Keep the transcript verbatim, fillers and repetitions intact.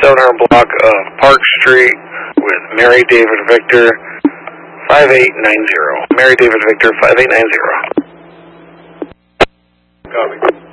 seven hundred block of Park Street with Mary David Victor five eight nine zero. Mary David Victor five eight nine zero. Copy.